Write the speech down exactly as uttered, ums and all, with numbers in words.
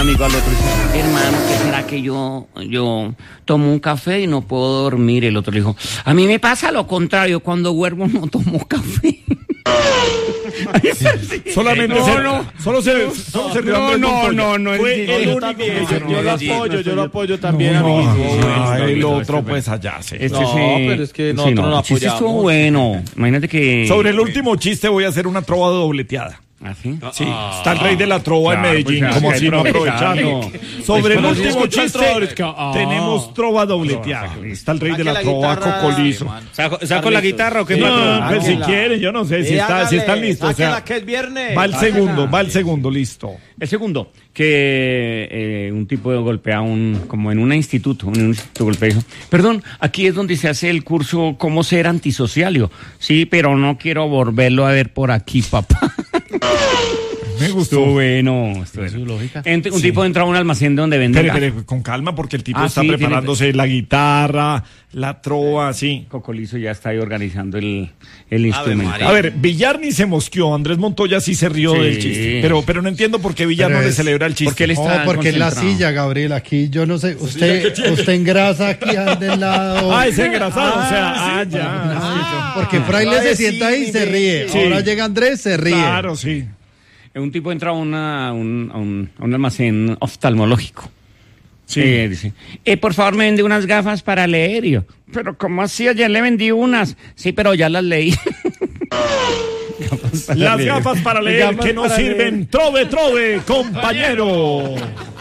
amigo al otro dice, hermano, ¿qué será que yo, yo tomo un café y no puedo dormir? El otro le dijo, a mí me pasa lo contrario, cuando duermo no tomo café. Solamente no, se, no, solo se, solo se rió no, Andrés no, Montoya. no, no, Fue es- el yo único también, que yo, no, yo lo no, apoyo, yo lo apoyo también, no, amiguito. ay, el Esto, otro esto, pues allá se. Este No, sí- pero es que sí, nosotros no el chiste estuvo apoyamos. bueno. Imagínate que... Sobre el último chiste voy a hacer una trova dobleteada. ¿Ah, sí? Sí, está el rey de la trova Claro, en Medellín, pues, como hay si que no aprovecharlo. aprovechando. Sobre el Pues, último escucha el chiste trovador, es que, ah. tenemos trova dobleteada. Está el rey de Saque la trova guitarra, cocolizo. man. ¿Saco, saco la guitarra o qué, Sí, patrón? No, pues si sáquela. quieren, yo no sé si, Sí, está, si hágale, están listos. O sea, sáquela, que es viernes. va el Sáquela. segundo, va el segundo, listo. El segundo, que eh, un tipo golpea un, como en un instituto, en un instituto golpea y dijo, perdón, aquí es donde se hace el curso Cómo ser antisocialio. Sí, pero no quiero volverlo a ver por aquí, papá. Me gustó. Estuvo bueno. Estuvo bueno. lógica. Ent- un tipo entra a un almacén donde venden Espere, gas. espere, con calma porque el tipo Ah, está sí, preparándose la guitarra, la trova, sí. Cocolizo ya está ahí organizando el, el instrumento. María. A ver, Villar ni se mosqueó, Andrés Montoya sí se rió Sí. del chiste, pero, pero no entiendo por qué Villar Pero no le es- celebra el chiste. porque él está No, porque es la concentrado. silla, Gabriel. Aquí yo no sé. Usted, usted engrasa aquí del lado. Ah, es engrasado, o sea, ah, ya. Ah, porque Fraile se sienta ahí y se ríe. Sí. Ahora llega Andrés, se ríe. Claro, sí. Un tipo entra a, una, a un, a un- a un almacén oftalmológico. Sí. Eh, dice, eh, por favor, me vende unas gafas para leer. Y yo, pero ¿cómo así? Ayer le vendí unas. Sí, pero ya las leí. Gafas para Las leer. gafas para leer Gafas que no para leer. sirven. Trove, trove, compañero.